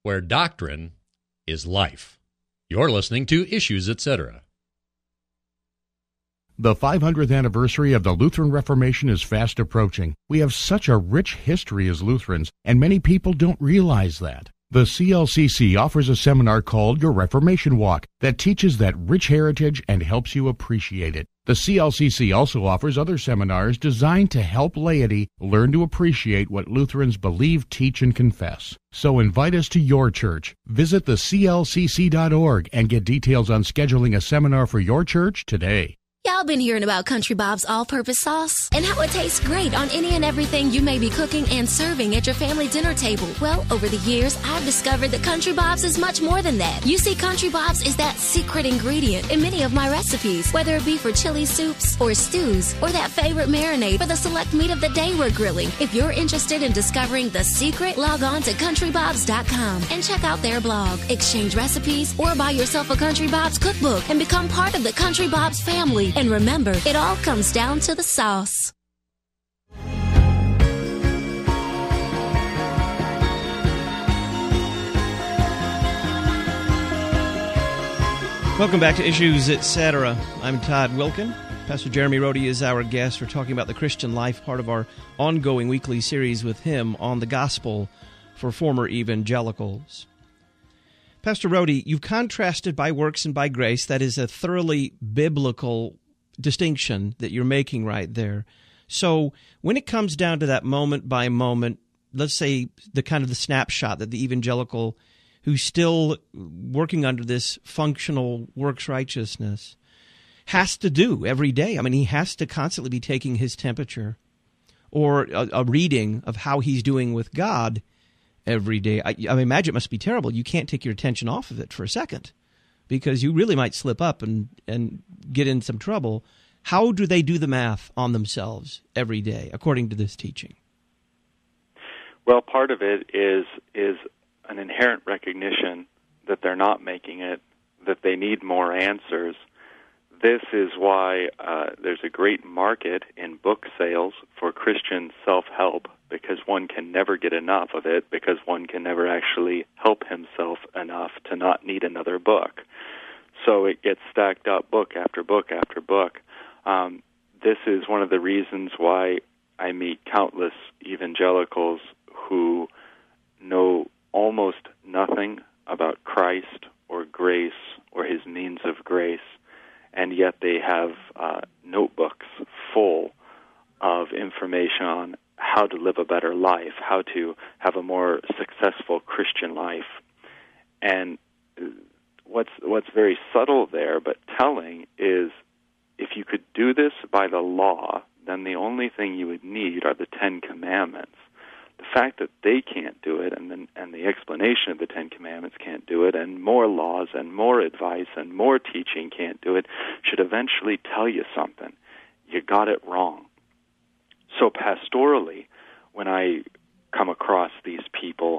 where doctrine is life. You're listening to Issues, Etc. The 500th anniversary of the Lutheran Reformation is fast approaching. We have such a rich history as Lutherans, and many people don't realize that. The CLCC offers a seminar called Your Reformation Walk that teaches that rich heritage and helps you appreciate it. The CLCC also offers other seminars designed to help laity learn to appreciate what Lutherans believe, teach, and confess. So invite us to your church. Visit theclcc.org and get details on scheduling a seminar for your church today. Y'all been hearing about Country Bob's all-purpose sauce and how it tastes great on any and everything you may be cooking and serving at your family dinner table. Well, over the years, I've discovered that Country Bob's is much more than that. You see, Country Bob's is that secret ingredient in many of my recipes, whether it be for chili soups or stews or that favorite marinade for the select meat of the day we're grilling. If you're interested in discovering the secret, log on to countrybobs.com and check out their blog, exchange recipes, or buy yourself a Country Bob's cookbook and become part of the Country Bob's family. And remember, it all comes down to the sauce. Welcome back to Issues, Etc. I'm Todd Wilkin. Pastor Jeremy Rhodey is our guest. We're talking about the Christian life, part of our ongoing weekly series with him on the gospel for former evangelicals. Pastor Rhodey, you've contrasted by works and by grace. That is a thoroughly biblical distinction that you're making right there. So when it comes down to that moment by moment, let's say the kind of the snapshot that the evangelical who's still working under this functional works righteousness has to do every day. I mean, he has to constantly be taking his temperature or a reading of how he's doing with God every day. I imagine it must be terrible. You can't take your attention off of it for a second, because you really might slip up and get in some trouble. How do they do the math on themselves every day, according to this teaching? Well, part of it is an inherent recognition that they're not making it, that they need more answers. This is why there's a great market in book sales for Christian self-help, because one can never get enough of it, because one can never actually help himself enough to not need another book. So it gets stacked up book after book after book. This is one of the reasons why I meet countless evangelicals who know almost nothing about Christ or grace or his means of grace, and yet they have notebooks full of information on how to live a better life, how to have a more successful Christian life. And what's very subtle there but telling is, if you could do this by the law, then the only thing you would need are the Ten Commandments. The fact that they can't do it, and the explanation of the Ten Commandments can't do it, and more laws and more advice and more teaching can't do it, should eventually tell you something. You got it wrong. So pastorally, when I come across these people,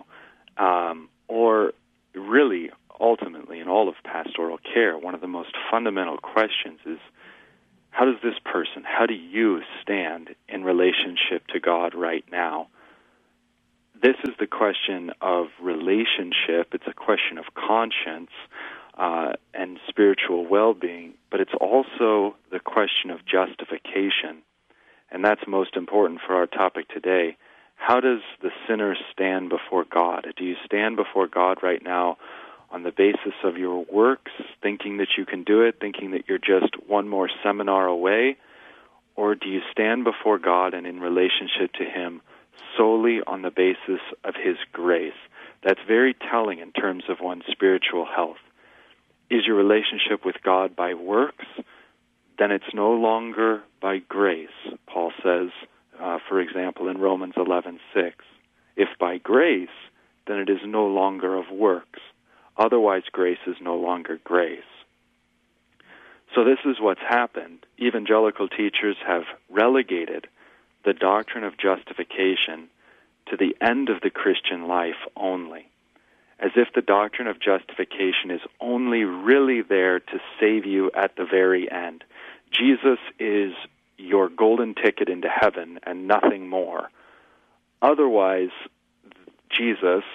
or really ultimately in all of pastoral care, one of the most fundamental questions is, how does this person, how do you stand in relationship to God right now? This is the question of relationship. It's a question of conscience and spiritual well-being, but it's also the question of justification. And that's most important for our topic today. How does the sinner stand before God? Do you stand before God right now on the basis of your works, thinking that you can do it, thinking that you're just one more seminar away? Or do you stand before God and in relationship to him solely on the basis of his grace? That's very telling in terms of one's spiritual health. Is your relationship with God by works? Then it's no longer by grace, Paul says, for example, in Romans 11:6. If by grace, then it is no longer of works. Otherwise, grace is no longer grace. So this is what's happened. Evangelical teachers have relegated the doctrine of justification to the end of the Christian life only, as if the doctrine of justification is only really there to save you at the very end. Jesus is your golden ticket into heaven and nothing more. Otherwise, Jesus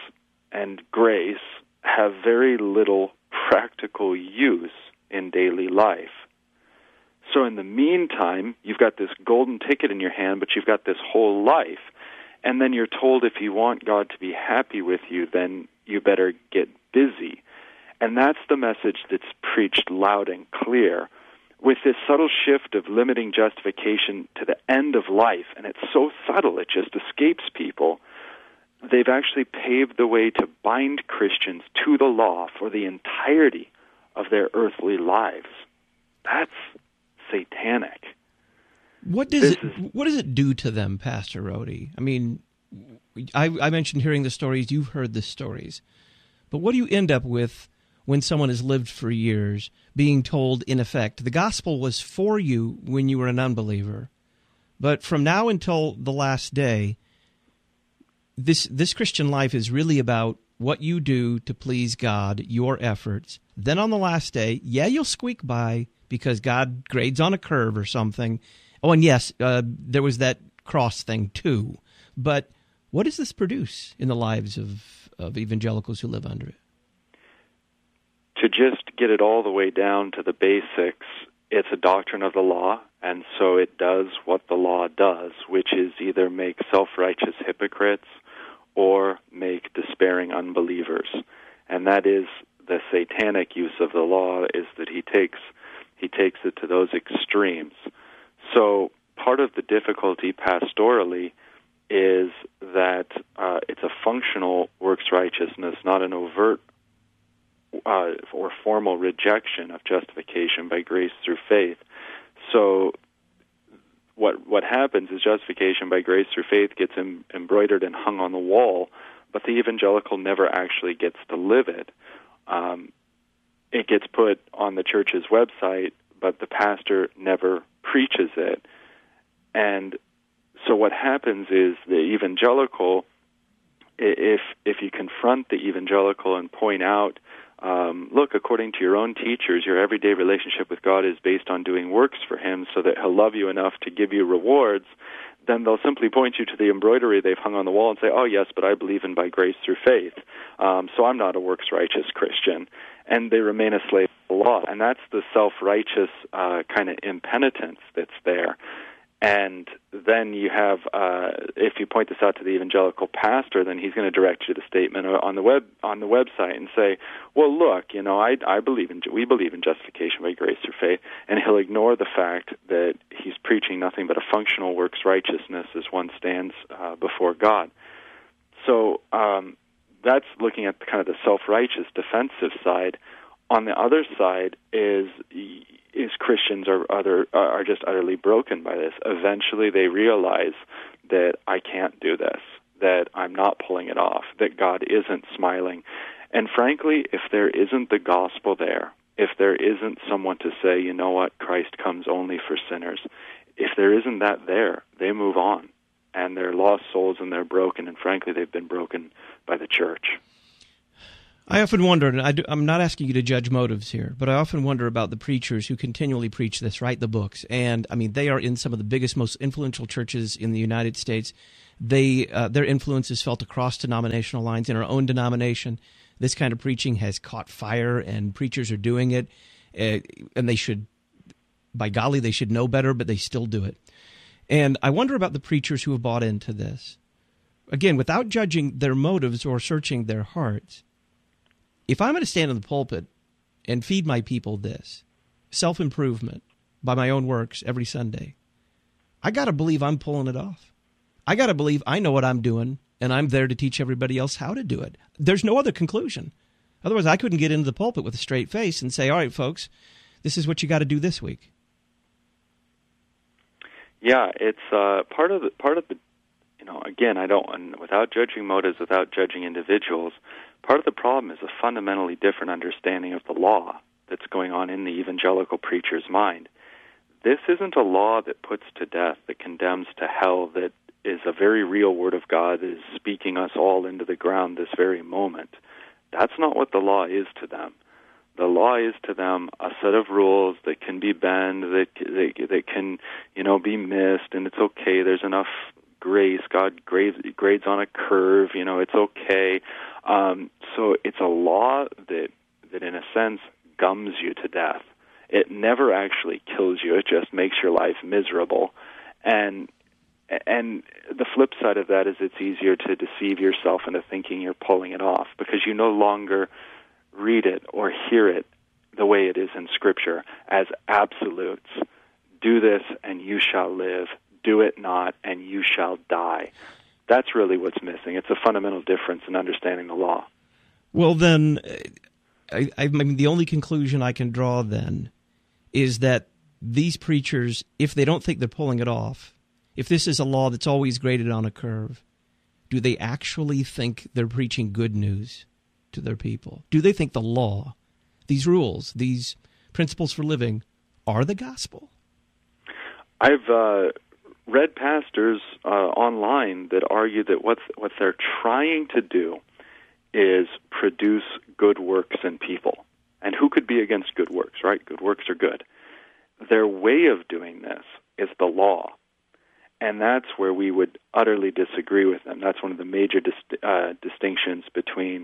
and grace have very little practical use in daily life. So in the meantime, you've got this golden ticket in your hand, but you've got this whole life. And then you're told if you want God to be happy with you, then you better get busy. And that's the message that's preached loud and clear, with this subtle shift of limiting justification to the end of life. And it's so subtle, it just escapes people. They've actually paved the way to bind Christians to the law for the entirety of their earthly lives. That's satanic. What does it do to them, Pastor Rode? I mean, I mentioned hearing the stories. You've heard the stories. But what do you end up with when someone has lived for years being told, in effect, the gospel was for you when you were an unbeliever, but from now until the last day, this Christian life is really about what you do to please God, your efforts. Then on the last day, yeah, you'll squeak by because God grades on a curve or something. Oh, and yes, there was that cross thing too. But what does this produce in the lives of evangelicals who live under it? To just get it all the way down to the basics, it's a doctrine of the law, and so it does what the law does, which is either make self-righteous hypocrites or make despairing unbelievers. And that is the satanic use of the law, is that he takes it to those extremes. So part of the difficulty pastorally is that it's a functional works righteousness, not an overt or formal rejection of justification by grace through faith. So what happens is justification by grace through faith gets embroidered and hung on the wall, but the evangelical never actually gets to live it. It gets put on the church's website, but the pastor never preaches it. And so what happens is the evangelical, if you confront the evangelical and point out, look, according to your own teachers, your everyday relationship with God is based on doing works for Him so that He'll love you enough to give you rewards, then they'll simply point you to the embroidery they've hung on the wall and say, oh, yes, but I believe in by grace through faith, so I'm not a works-righteous Christian. And they remain a slave to the law. And that's the self-righteous kind of impenitence that's there. And then you have, if you point this out to the evangelical pastor, then he's going to direct you to the statement on the website and say, well, look, we believe in justification by grace through faith, and he'll ignore the fact that he's preaching nothing but a functional works righteousness as one stands before God. So that's looking at kind of the self-righteous defensive side. On the other side is Christians are just utterly broken by this. Eventually they realize that I can't do this, that I'm not pulling it off, that God isn't smiling. And frankly, if there isn't the gospel there, if there isn't someone to say, you know what, Christ comes only for sinners, if there isn't that there, they move on. And they're lost souls and they're broken, and frankly, they've been broken by the church. I often wonder, and I'm not asking you to judge motives here, but I often wonder about the preachers who continually preach this, write the books. And, I mean, they are in some of the biggest, most influential churches in the United States. Their influence is felt across denominational lines. In our own denomination, this kind of preaching has caught fire, and preachers are doing it. And they should, by golly, they should know better, but they still do it. And I wonder about the preachers who have bought into this. Again, without judging their motives or searching their hearts, if I'm going to stand in the pulpit and feed my people this, self-improvement by my own works every Sunday, I got to believe I'm pulling it off. I got to believe I know what I'm doing, and I'm there to teach everybody else how to do it. There's no other conclusion. Otherwise, I couldn't get into the pulpit with a straight face and say, all right, folks, this is what you got to do this week. Yeah, it's part of the again, without judging motives, without judging individuals, part of the problem is a fundamentally different understanding of the law that's going on in the evangelical preacher's mind. This isn't a law that puts to death, that condemns to hell, that is a very real word of God that is speaking us all into the ground this very moment. That's not what the law is to them. The law is to them a set of rules that can be bent, that can, be missed, and it's okay. There's enough grace. God grades on a curve. It's okay. So it's a law that in a sense gums you to death. It never actually kills you. It just makes your life miserable. And the flip side of that is it's easier to deceive yourself into thinking you're pulling it off, because you no longer read it or hear it the way it is in Scripture as absolutes. Do this and you shall live. Do it not and you shall die. That's really what's missing. It's a fundamental difference in understanding the law. Well, then, I mean, the only conclusion I can draw then is that these preachers, if they don't think they're pulling it off, if this is a law that's always graded on a curve, do they actually think they're preaching good news to their people? Do they think the law, these rules, these principles for living, are the gospel? I've read pastors online that argue that what they're trying to do is produce good works in people. And who could be against good works, right? Good works are good. Their way of doing this is the law. And that's where we would utterly disagree with them. That's one of the major distinctions between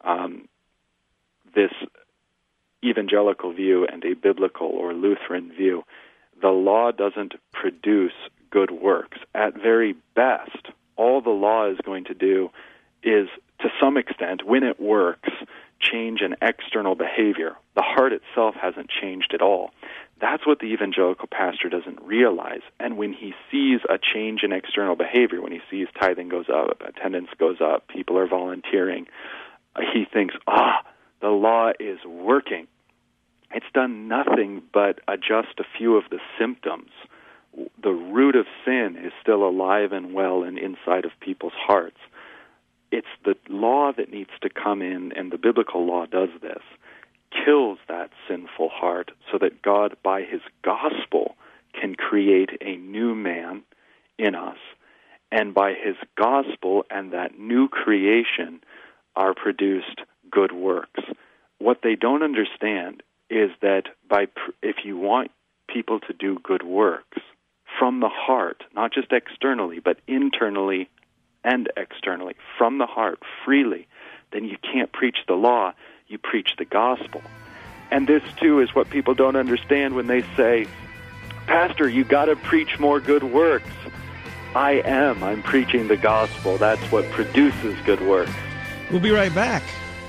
this evangelical view and a biblical or Lutheran view. The law doesn't produce good works. At very best, all the law is going to do is, to some extent, when it works, change an external behavior. The heart itself hasn't changed at all. That's what the evangelical pastor doesn't realize. And when he sees a change in external behavior, when he sees tithing goes up, attendance goes up, people are volunteering, he thinks, the law is working. It's done nothing but adjust a few of the symptoms. The root of sin is still alive and well and inside of people's hearts. It's the law that needs to come in, and the biblical law does this, kills that sinful heart so that God, by his gospel, can create a new man in us. And by his gospel and that new creation are produced good works. What they don't understand is that if you want people to do good works from the heart, not just externally, but internally and externally, from the heart, freely, then you can't preach the law, you preach the gospel. And this, too, is what people don't understand when they say, Pastor, you got to preach more good works. I'm preaching the gospel. That's what produces good works. We'll be right back.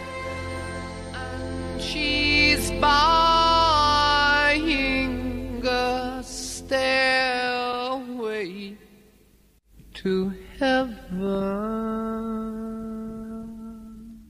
She's buying a stairway to heaven.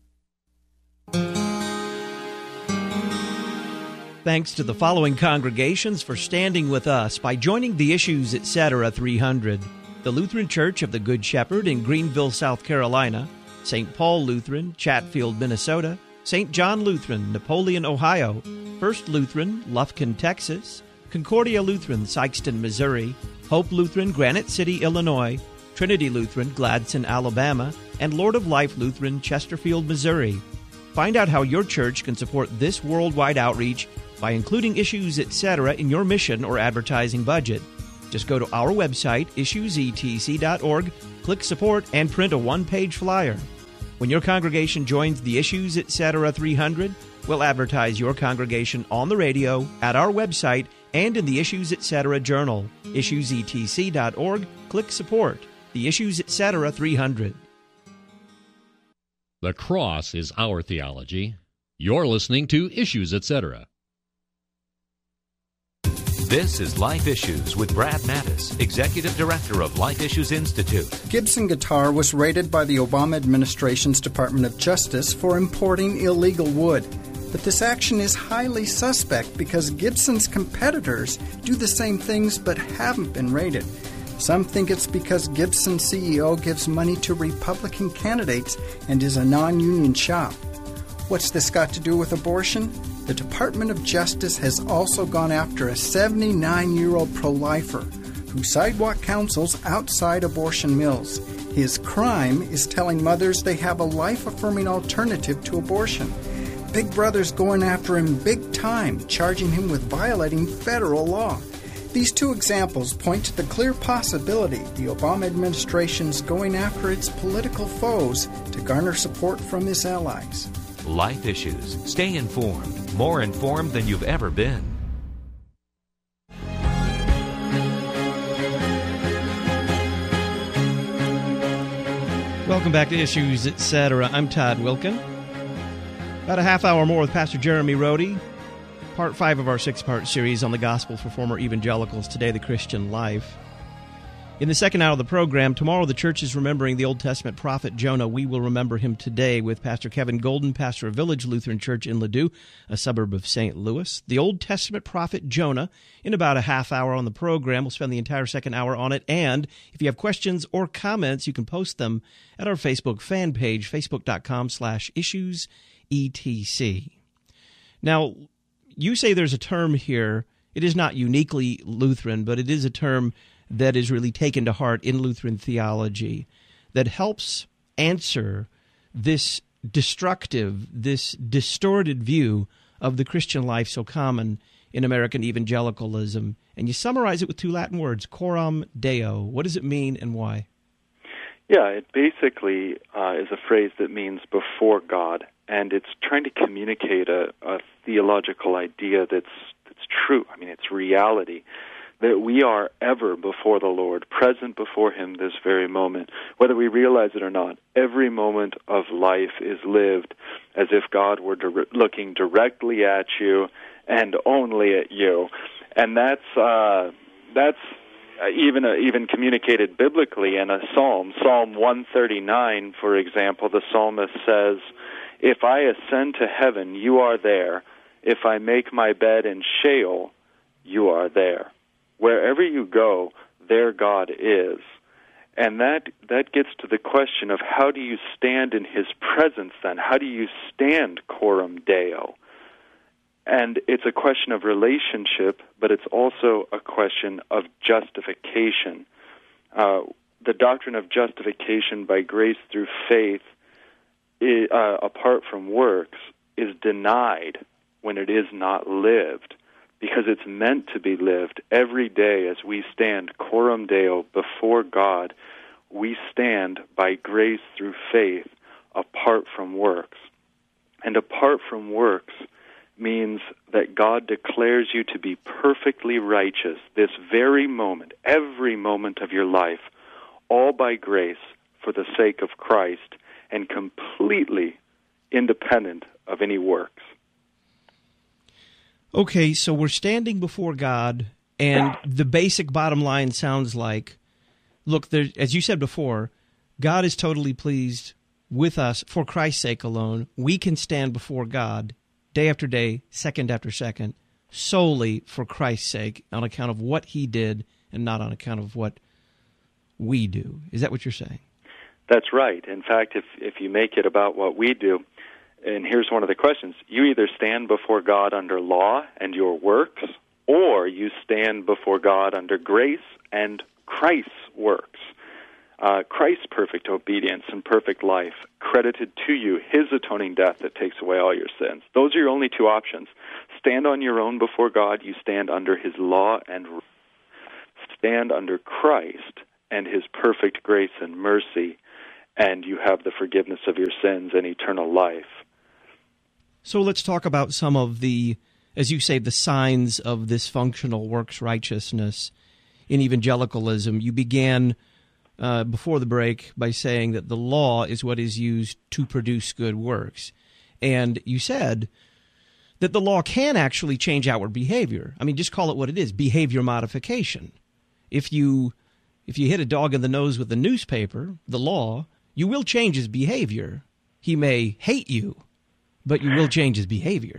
Thanks to the following congregations for standing with us by joining the Issues Etc. 300. The Lutheran Church of the Good Shepherd in Greenville, South Carolina, St. Paul Lutheran, Chatfield, Minnesota, St. John Lutheran, Napoleon, Ohio, First Lutheran, Lufkin, Texas, Concordia Lutheran, Sikeston, Missouri, Hope Lutheran, Granite City, Illinois, Trinity Lutheran, Gladson, Alabama, and Lord of Life Lutheran, Chesterfield, Missouri. Find out how your church can support this worldwide outreach by including Issues Etc. in your mission or advertising budget. Just go to our website, issuesetc.org, click Support, and print a one-page flyer. When your congregation joins the Issues Etc. 300, we'll advertise your congregation on the radio, at our website, and in the Issues Etc. Journal. issuesetc.org, click Support. The Issues Etc. 300. The cross is our theology. You're listening to Issues Etc. This is Life Issues with Brad Mattis, Executive Director of Life Issues Institute. Gibson Guitar was raided by the Obama administration's Department of Justice for importing illegal wood. But this action is highly suspect because Gibson's competitors do the same things but haven't been raided. Some think it's because Gibson's CEO gives money to Republican candidates and is a non-union shop. What's this got to do with abortion? The Department of Justice has also gone after a 79-year-old pro-lifer who sidewalk counsels outside abortion mills. His crime is telling mothers they have a life-affirming alternative to abortion. Big Brother's going after him big time, charging him with violating federal law. These two examples point to the clear possibility the Obama administration's going after its political foes to garner support from its allies. Life Issues. Stay informed, more informed than you've ever been. Welcome back to Issues, Etc. I'm Todd Wilken. About a half hour more with Pastor Jeremy Rody. Part 5 of our 6-part series on the gospel for former evangelicals, Today the Christian Life. In the second hour of the program, tomorrow the church is remembering the Old Testament prophet Jonah. We will remember him today with Pastor Kevin Golden, pastor of Village Lutheran Church in Ladue, a suburb of St. Louis. The Old Testament prophet Jonah, in about a half hour on the program. We'll spend the entire second hour on it. And if you have questions or comments, you can post them at our Facebook fan page, facebook.com/issuesetc. Now, you say there's a term here. It is not uniquely Lutheran, but it is a term that is really taken to heart in Lutheran theology that helps answer this destructive, this distorted view of the Christian life so common in American evangelicalism. And you summarize it with 2 Latin words, coram Deo. What does it mean and why? Yeah, it basically is a phrase that means before God, and it's trying to communicate a theological idea that's true. I mean, it's reality, that we are ever before the Lord, present before Him this very moment. Whether we realize it or not, every moment of life is lived as if God were looking directly at you and only at you. And that's even communicated biblically in a psalm. Psalm 139, for example, the psalmist says, "If I ascend to heaven, you are there. If I make my bed in Sheol, you are there." Wherever you go, there God is. And that gets to the question of how do you stand in His presence then? How do you stand coram Deo? And it's a question of relationship, but it's also a question of justification. The doctrine of justification by grace through faith, apart from works, is denied when it is not lived, because it's meant to be lived every day as we stand coram Deo before God. We stand by grace through faith apart from works. And apart from works means that God declares you to be perfectly righteous this very moment, every moment of your life, all by grace for the sake of Christ, and completely independent of any works. Okay, so we're standing before God, and the basic bottom line sounds like, look, as you said before, God is totally pleased with us for Christ's sake alone. We can stand before God day after day, second after second, solely for Christ's sake, on account of what He did and not on account of what we do. Is that what you're saying? That's right. In fact, if you make it about what we do, and here's one of the questions, you either stand before God under law and your works, or you stand before God under grace and Christ's works. Christ's perfect obedience and perfect life credited to you, His atoning death that takes away all your sins. Those are your only 2 options. Stand on your own before God, you stand under His law, and stand under Christ and His perfect grace and mercy, and you have the forgiveness of your sins and eternal life. So let's talk about some of the, as you say, the signs of dysfunctional works righteousness in evangelicalism. You began before the break by saying that the law is what is used to produce good works. And you said that the law can actually change outward behavior. I mean, just call it what it is, behavior modification. If you hit a dog in the nose with a newspaper, the law, you will change his behavior. He may hate you, but you will change his behavior.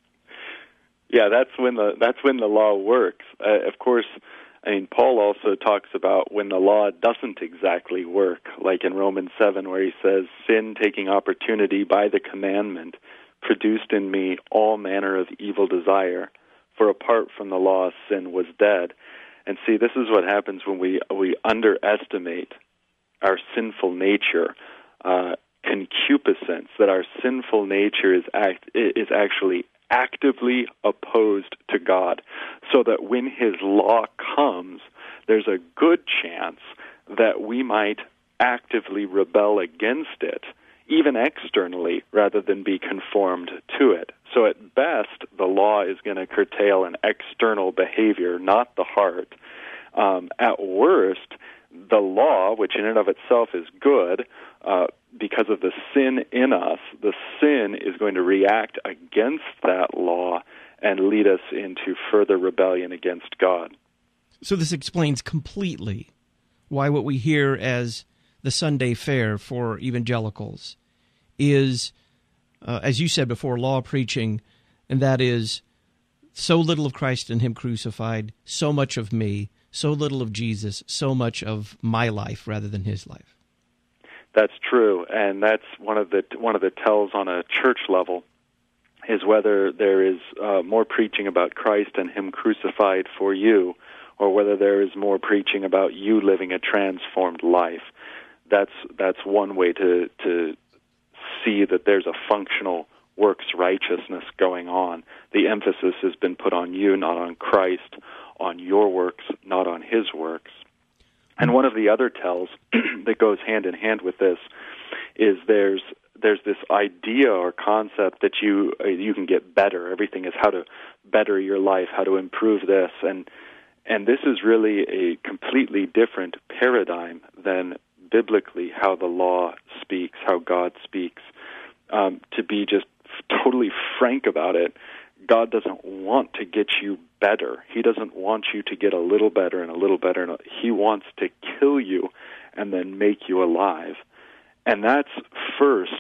Yeah, that's when the law works. Of course, I mean, Paul also talks about when the law doesn't exactly work, like in Romans 7, where he says, "Sin, taking opportunity by the commandment, produced in me all manner of evil desire, for apart from the law, sin was dead." And see, this is what happens when we underestimate our sinful nature, concupiscence, that our sinful nature is actually actively opposed to God, so that when his law comes, there's a good chance that we might actively rebel against it, even externally, rather than be conformed to it. So at best, the law is going to curtail an external behavior, not the heart. At worst, the law, which in and of itself is good, because of the sin in us, the sin is going to react against that law and lead us into further rebellion against God. So this explains completely why what we hear as the Sunday fare for evangelicals is, as you said before, law preaching, and that is so little of Christ and him crucified, so much of me, so little of Jesus, so much of my life rather than his life. That's true, and that's one of the tells on a church level, is whether there is more preaching about Christ and him crucified for you, or whether there is more preaching about you living a transformed life. That's one way to see that there's a functional works righteousness going on. The emphasis has been put on you, not on Christ, on your works, not on his works. And one of the other tells that goes hand in hand with this is there's this idea or concept that you can get better. Everything is how to better your life, how to improve this, and this is really a completely different paradigm than biblically how the law speaks, how God speaks. To be just totally frank about it, God doesn't want to get you better. He doesn't want you to get a little better and a little better. He wants to kill you and then make you alive. And that's first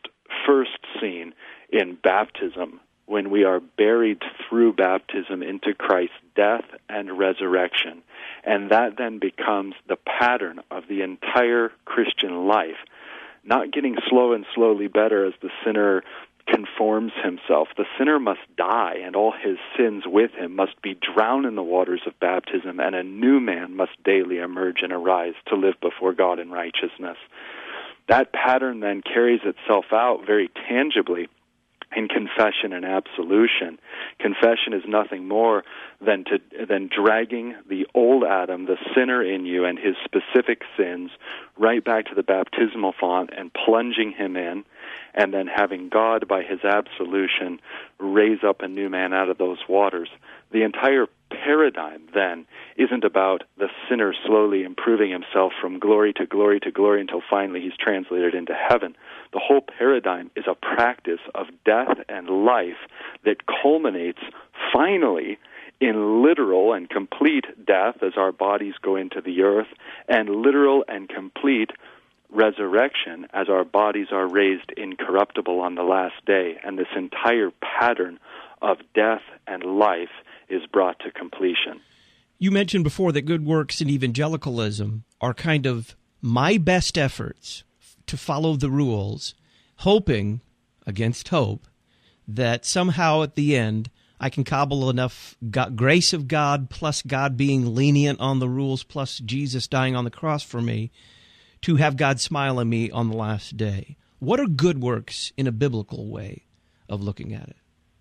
seen in baptism, when we are buried through baptism into Christ's death and resurrection. And that then becomes the pattern of the entire Christian life. Not getting slow and slowly better as the sinner conforms himself. The sinner must die, and all his sins with him must be drowned in the waters of baptism, and a new man must daily emerge and arise to live before God in righteousness. That pattern then carries itself out very tangibly in confession and absolution. Confession is nothing more than dragging the old Adam, the sinner in you, and his specific sins right back to the baptismal font and plunging him in, and then having God, by his absolution, raise up a new man out of those waters. The entire paradigm, then, isn't about the sinner slowly improving himself from glory to glory to glory until finally he's translated into heaven. The whole paradigm is a practice of death and life that culminates finally in literal and complete death as our bodies go into the earth, and literal and complete resurrection as our bodies are raised incorruptible on the last day. And this entire pattern of death and life is brought to completion. You mentioned before that good works in evangelicalism are kind of my best efforts to follow the rules, hoping, against hope, that somehow at the end I can cobble enough grace of God plus God being lenient on the rules plus Jesus dying on the cross for me to have God smile on me on the last day. What are good works in a biblical way of looking at it?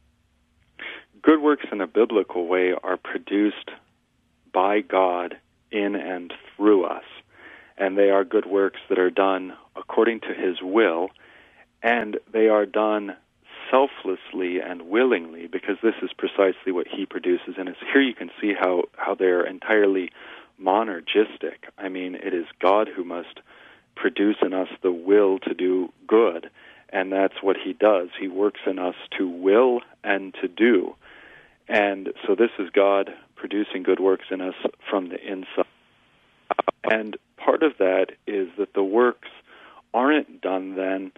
Good works in a biblical way are produced by God in and through us, and they are good works that are done according to his will, and they are done selflessly and willingly, because this is precisely what he produces in us. Here you can see how they're entirely monergistic. I mean, it is God who must produce in us the will to do good, and that's what he does. He works in us to will and to do. And so this is God producing good works in us from the inside. And part of that is that the works aren't done then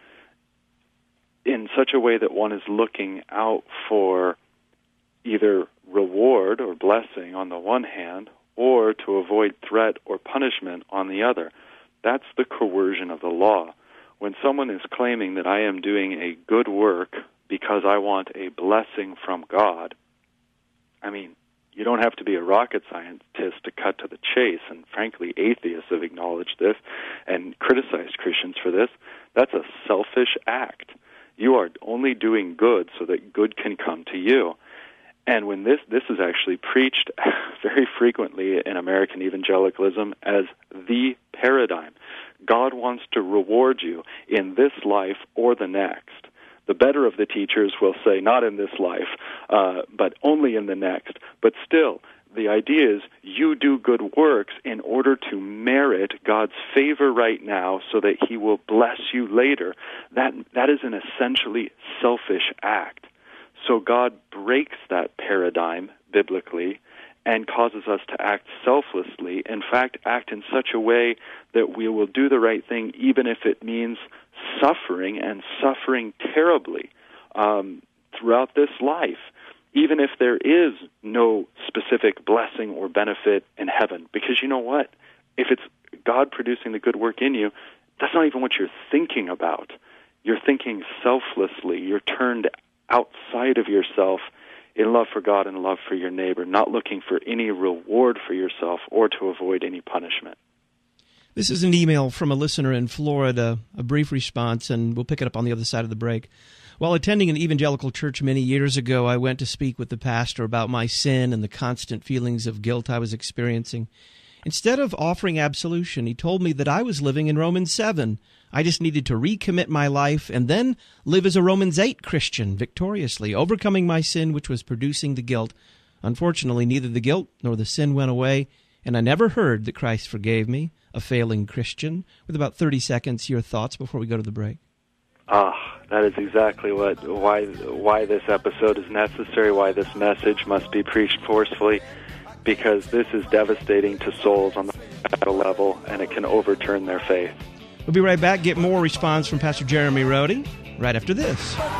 in such a way that one is looking out for either reward or blessing on the one hand, or to avoid threat or punishment on the other. That's the coercion of the law. When someone is claiming that I am doing a good work because I want a blessing from God, I mean, you don't have to be a rocket scientist to cut to the chase, and frankly, atheists have acknowledged this and criticized Christians for this. That's a selfish act. You are only doing good so that good can come to you. And when this is actually preached very frequently in American evangelicalism as the paradigm. God wants to reward you in this life or the next. The better of the teachers will say, not in this life, but only in the next. But still, the idea is you do good works in order to merit God's favor right now so that He will bless you later. That is an essentially selfish act. So God breaks that paradigm biblically and causes us to act selflessly, in fact, act in such a way that we will do the right thing even if it means suffering, and suffering terribly throughout this life, even if there is no specific blessing or benefit in heaven. Because you know what? If it's God producing the good work in you, that's not even what you're thinking about. You're thinking selflessly. You're turned outside of yourself in love for God and love for your neighbor, not looking for any reward for yourself or to avoid any punishment. This is an email from a listener in Florida, a brief response, and we'll pick it up on the other side of the break. While attending an evangelical church many years ago, I went to speak with the pastor about my sin and the constant feelings of guilt I was experiencing. Instead of offering absolution, he told me that I was living in Romans 7. I just needed to recommit my life and then live as a Romans 8 Christian, victoriously, overcoming my sin, which was producing the guilt. Unfortunately, neither the guilt nor the sin went away, and I never heard that Christ forgave me, a failing Christian. With about 30 seconds, your thoughts before we go to the break. That is exactly why this episode is necessary, why this message must be preached forcefully, because this is devastating to souls on the level, and it can overturn their faith. We'll be right back. Get more response from Pastor Jeremy Rhodey right after this.